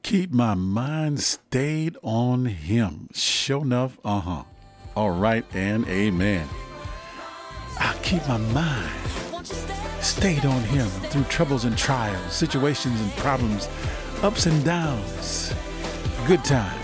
Keep my mind stayed on him. Sure enough, All right and amen. I'll keep my mind stayed on him through troubles and trials, situations and problems, ups and downs, good times.